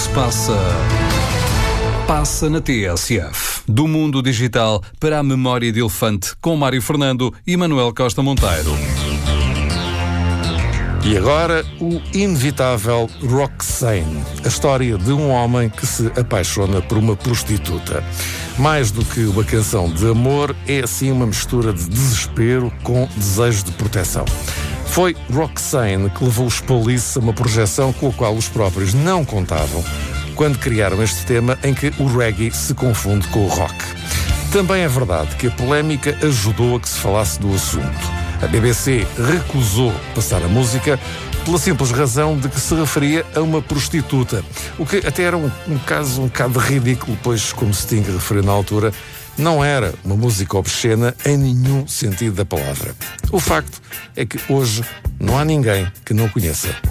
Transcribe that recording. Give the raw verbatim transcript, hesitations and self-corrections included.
passa, passa na T S F. Do mundo digital para a memória de elefante, com Mário Fernando e Manuel Costa Monteiro. E agora, o inevitável Roxane, a história de um homem que se apaixona por uma prostituta. Mais do que uma canção de amor, é assim uma mistura de desespero com desejo de proteção. Foi Roxane que levou os Police a uma projeção com a qual os próprios não contavam quando criaram este tema em que o reggae se confunde com o rock. Também é verdade que a polémica ajudou a que se falasse do assunto. A B B C recusou passar a música pela simples razão de que se referia a uma prostituta, o que até era um, um caso um bocado ridículo, pois, como Sting referiu na altura, não era uma música obscena em nenhum sentido da palavra. O facto é que hoje não há ninguém que não conheça